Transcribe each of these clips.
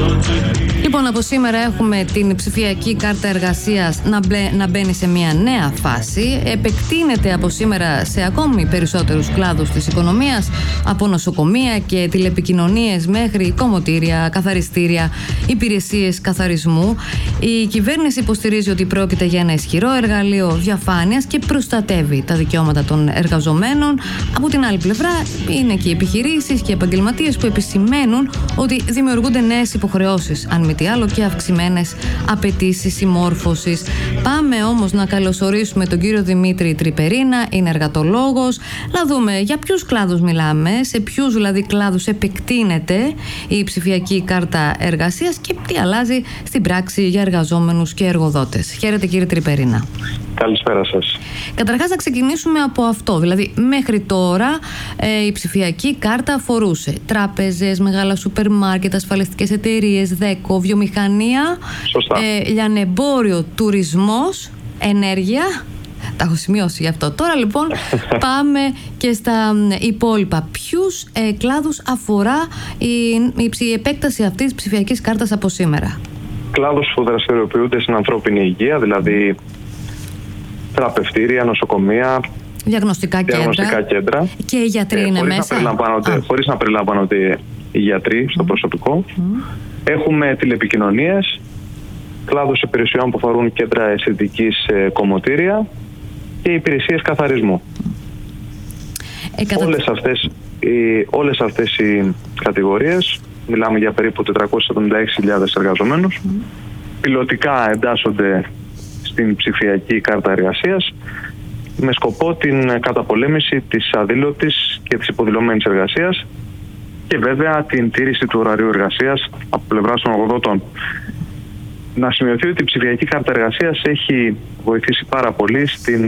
Λοιπόν, από σήμερα έχουμε την ψηφιακή κάρτα εργασίας να μπαίνει σε μια νέα φάση. Επεκτείνεται από σήμερα σε ακόμη περισσότερους κλάδους της οικονομίας, από νοσοκομεία και τηλεπικοινωνίες μέχρι κομμωτήρια, καθαριστήρια, υπηρεσίες καθαρισμού. Η κυβέρνηση υποστηρίζει ότι πρόκειται για ένα ισχυρό εργαλείο διαφάνειας και προστατεύει τα δικαιώματα των εργαζομένων. Από την άλλη πλευρά, είναι και οι επιχειρήσεις και οι επαγγελματίες που επισημαίνουν ότι δημιουργούνται νέες υποχρεώσεις, αν μη τι άλλο, και αυξημένες απαιτήσεις συμμόρφωσης. Πάμε όμως να καλωσορίσουμε τον κύριο Δημήτρη Τρυπερίνα, είναι εργατολόγος, να δούμε για ποιους κλάδους μιλάμε, σε ποιους δηλαδή κλάδους επεκτείνεται η ψηφιακή κάρτα εργασίας και τι αλλάζει στην πράξη για εργαζόμενους και εργοδότες. Χαίρετε, κύριε Τρυπερίνα. Καλησπέρα σας. Καταρχάς να ξεκινήσουμε από αυτό, δηλαδή μέχρι τώρα η ψηφιακή κάρτα αφορούσε τράπεζες, μεγάλα σούπερ μάρκετ, ασφαλιστικές εταιρείες, ΔΕΚΟ, βιομηχανία, λιανεμπόριο, τουρισμός, ενέργεια. Τα έχω σημειώσει γι' αυτό. Τώρα λοιπόν πάμε και στα υπόλοιπα. Ποιους κλάδους αφορά η επέκταση αυτής της ψηφιακής κάρτας από σήμερα? Κλάδους που δραστηριοποιούνται στην ανθρώπινη υγεία, δηλαδή θεραπευτήρια, νοσοκομεία, διαγνωστικά κέντρα. Και οι γιατροί είναι μέσα. Χωρίς να περιλαμβάνονται οι γιατροί στο προσωπικό. Έχουμε τηλεπικοινωνίες, κλάδους υπηρεσιών που αφορούν κέντρα αισθητικής, κομμωτήρια και υπηρεσίες καθαρισμού. Όλες αυτές οι κατηγορίες, μιλάμε για περίπου 476.000 εργαζομένους, πιλωτικά εντάσσονται στην ψηφιακή κάρτα εργασίας με σκοπό την καταπολέμηση της αδήλωτης και της υποδηλωμένης εργασίας και βέβαια την τήρηση του ωραρίου εργασίας από πλευράς των εργοδοτών. Να σημειωθεί ότι η ψηφιακή κάρτα εργασίας έχει βοηθήσει πάρα πολύ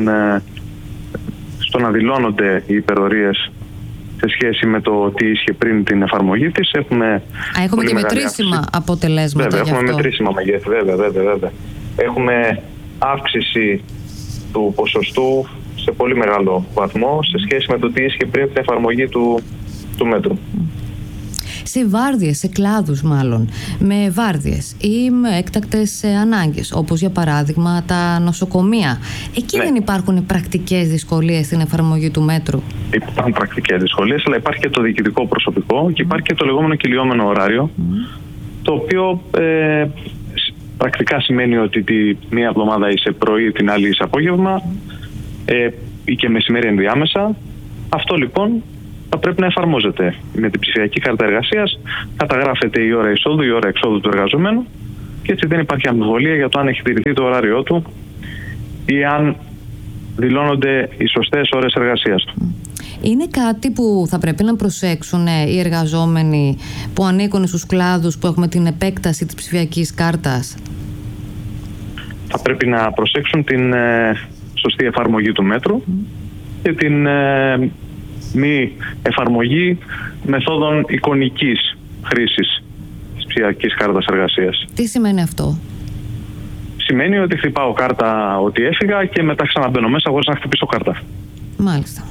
στο να δηλώνονται οι υπερορίες σε σχέση με το τι ίσχυε πριν την εφαρμογή της. Έχουμε και μετρήσιμα αποτελέσματα. Βέβαια, έχουμε αυτό. μετρήσιμα μεγέθη, βέβαια. Έχουμε αύξηση του ποσοστού σε πολύ μεγάλο βαθμό σε σχέση με το τι ίσχυε πριν την εφαρμογή του μέτρου. Σε βάρδιες, σε κλάδους μάλλον, με βάρδιες ή με έκτακτες ανάγκες, όπως για παράδειγμα τα νοσοκομεία. Εκεί δεν υπάρχουν πρακτικές δυσκολίες στην εφαρμογή του μέτρου? Υπάρχουν πρακτικές δυσκολίες, αλλά υπάρχει και το διοικητικό προσωπικό και υπάρχει και το λεγόμενο κυλιόμενο ωράριο, το οποίο πρακτικά σημαίνει ότι μία εβδομάδα είσαι πρωί, την άλλη είσαι απόγευμα ή και μεσημέρι ενδιάμεσα. Αυτό λοιπόν θα πρέπει να εφαρμόζεται με την ψηφιακή κάρτα εργασίας. Καταγράφεται η ώρα εισόδου, η ώρα εξόδου του εργαζομένου και έτσι δεν υπάρχει αμφιβολία για το αν έχει τηρηθεί το ωράριό του ή αν δηλώνονται οι σωστές ώρες εργασίας του. Είναι κάτι που θα πρέπει να προσέξουν οι εργαζόμενοι που ανήκουν στους κλάδους που έχουμε την επέκταση της ψηφιακής κάρτας? Θα πρέπει να προσέξουν την σωστή εφαρμογή του μέτρου και την μη εφαρμογή μεθόδων εικονικής χρήσης της ψηφιακής κάρτας εργασίας. Τι σημαίνει αυτό? Σημαίνει ότι χτυπάω κάρτα ότι έφυγα και μετά ξαναμπαίνω μέσα χωρίς να χτυπήσω κάρτα. Μάλιστα.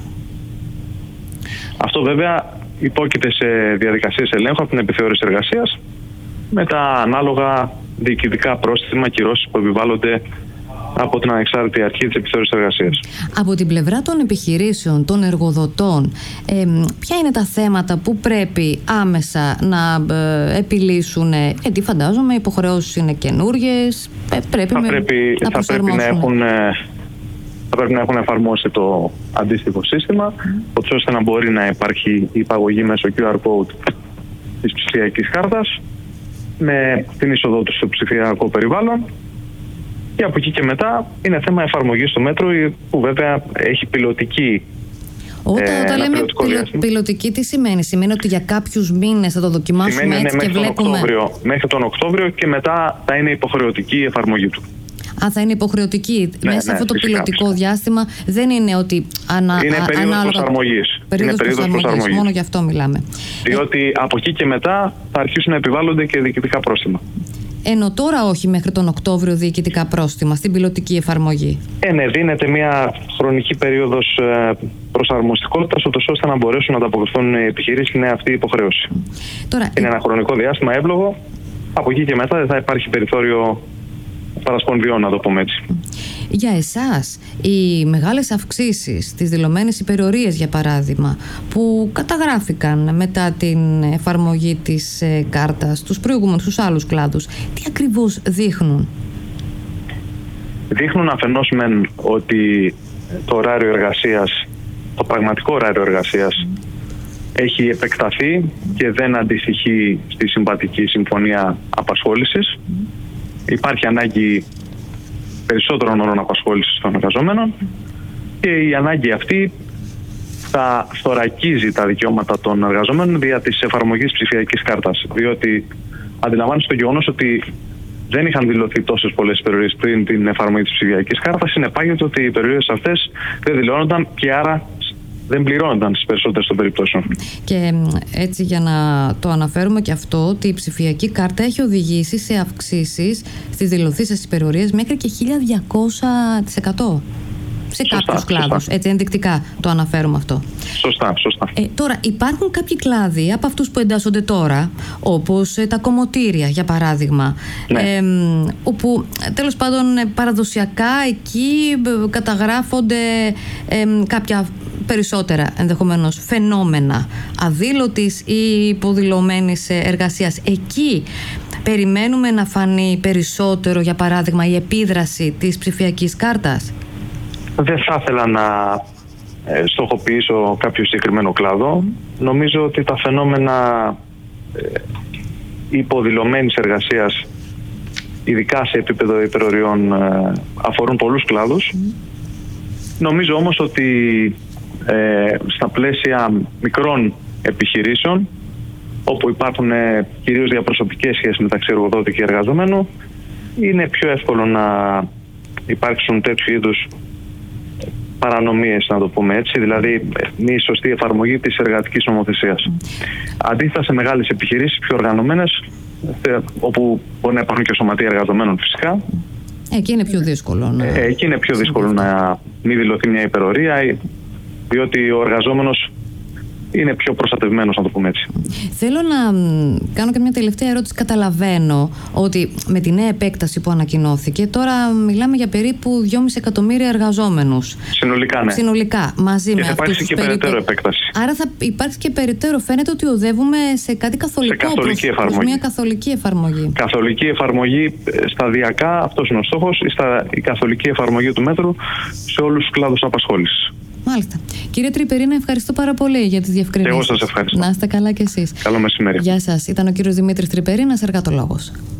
Αυτό βέβαια υπόκειται σε διαδικασίες ελέγχου από την επιθεώρηση εργασίας με τα ανάλογα διοικητικά πρόστιμα, κυρώσεις που επιβάλλονται από την ανεξάρτητη αρχή της επιθεώρησης εργασίας. Από την πλευρά των επιχειρήσεων, των εργοδοτών, ποια είναι τα θέματα που πρέπει άμεσα να επιλύσουν? Γιατί φαντάζομαι οι υποχρεώσεις είναι καινούργιες, θα πρέπει να έχουν εφαρμόσει το αντίστοιχο σύστημα, ώστε να μπορεί να υπάρχει η υπαγωγή μέσω QR code της ψηφιακής κάρτας με την είσοδό του στο ψηφιακό περιβάλλον. Και από εκεί και μετά είναι θέμα εφαρμογής του μέτρου, που βέβαια έχει πιλωτική. Όταν λέμε πιλωτική, τι σημαίνει? Σημαίνει ότι για κάποιους μήνες θα το δοκιμάσουμε έτσι και βλέπουμε? Μέχρι τον Οκτώβριο και μετά θα είναι υποχρεωτική η εφαρμογή του. Θα είναι υποχρεωτική. Μέσα σε αυτό το πιλωτικό διάστημα δεν είναι ότι είναι περίοδος προσαρμογής. Περίοδος προσαρμογής. Μόνο γι' αυτό μιλάμε. Διότι από εκεί και μετά θα αρχίσουν να επιβάλλονται και διοικητικά πρόστιμα. Ενώ τώρα όχι μέχρι τον Οκτώβριο διοικητικά πρόστιμα στην πιλωτική εφαρμογή? Ναι, δίνεται μια χρονική περίοδος προσαρμοστικότητας, ώστε να μπορέσουν να ανταποκριθούν οι επιχειρήσεις στην αυτή η υποχρέωση. Τώρα, είναι ένα χρονικό διάστημα εύλογο Από εκεί και μετά δεν θα υπάρχει περιθώριο παρασπονδιών, να το πούμε έτσι. Για εσάς, οι μεγάλες αυξήσεις στις δηλωμένες υπερορίες, για παράδειγμα, που καταγράφηκαν μετά την εφαρμογή της κάρτας στους προηγούμενους, στους άλλους κλάδους, τι ακριβώς δείχνουν? Δείχνουν αφενός μεν ότι το ωράριο εργασίας, το πραγματικό ωράριο εργασίας, έχει επεκταθεί και δεν αντιστοιχεί στη συμβατική συμφωνία απασχόλησης. Υπάρχει ανάγκη περισσότερων ώρων απασχόλησης των εργαζομένων και η ανάγκη αυτή θα θωρακίζει τα δικαιώματα των εργαζομένων δια της εφαρμογής ψηφιακής κάρτας. Διότι αντιλαμβάνεστε το γεγονός ότι δεν είχαν δηλωθεί τόσες πολλές υπερορίες πριν την εφαρμογή της ψηφιακής κάρτας. Συνεπάγεται ότι οι υπερορίες αυτές δεν δηλώνονταν και άρα δεν πληρώνονταν στις περισσότερες των περιπτώσεων. Και έτσι, για να το αναφέρουμε και αυτό, ότι η ψηφιακή κάρτα έχει οδηγήσει σε αυξήσεις στις δηλωθήσεις υπερορίες μέχρι και 1200%. Σε κάποιους κλάδους. Έτσι, ενδεικτικά το αναφέρουμε αυτό. Σωστά. Τώρα, υπάρχουν κάποιοι κλάδοι από αυτούς που εντάσσονται τώρα, όπως τα κομμωτήρια, για παράδειγμα, ναι. Όπου τέλος πάντων παραδοσιακά εκεί καταγράφονται κάποια περισσότερα ενδεχομένως φαινόμενα αδήλωτης ή υποδηλωμένης εργασίας. Εκεί περιμένουμε να φανεί περισσότερο, για παράδειγμα, η επίδραση της ψηφιακής κάρτας. Δεν θα ήθελα να στοχοποιήσω κάποιο συγκεκριμένο κλάδο. Νομίζω ότι τα φαινόμενα υποδηλωμένης εργασίας, ειδικά σε επίπεδο υπεροριών, αφορούν πολλούς κλάδους. Νομίζω όμως ότι στα πλαίσια μικρών επιχειρήσεων, όπου υπάρχουν κυρίως διαπροσωπικές σχέσεις μεταξύ εργοδότη και εργαζομένου, είναι πιο εύκολο να υπάρξουν τέτοιου είδους παρανομίες, να το πούμε έτσι, δηλαδή μη σωστή εφαρμογή της εργατικής νομοθεσίας. Αντίθετα, σε μεγάλες επιχειρήσεις, πιο οργανωμένες, όπου μπορεί να υπάρχουν και σωματεία εργαζομένων φυσικά, εκεί είναι πιο δύσκολο. Εκεί είναι πιο δύσκολο να μην δηλωθεί μια υπερορία, διότι ο εργαζόμενος είναι πιο προστατευμένος, να το πούμε έτσι. Θέλω να κάνω και μια τελευταία ερώτηση. Καταλαβαίνω ότι με τη νέα επέκταση που ανακοινώθηκε, τώρα μιλάμε για περίπου 2,5 εκατομμύρια εργαζόμενους. Συνολικά, ναι. Συνολικά, μαζί και με αυτούς. Και θα υπάρξει και περαιτέρω επέκταση. Άρα θα υπάρξει και περαιτέρω. Φαίνεται ότι οδεύουμε σε κάτι καθολικό. Σε καθολική εφαρμογή. Προς μια καθολική εφαρμογή. Καθολική εφαρμογή σταδιακά, αυτός είναι ο στόχος, η καθολική εφαρμογή του μέτρου σε όλους τους κλάδους απασχόλησης. Μάλιστα. Κύριε Τρυπερίνα, ευχαριστώ πάρα πολύ για τις διευκρινήσεις. Εγώ σας ευχαριστώ. Να είστε καλά κι εσείς. Καλό μεσημέρι. Γεια σας. Ήταν ο κύριος Δημήτρης Τρυπερίνας, εργατολόγος.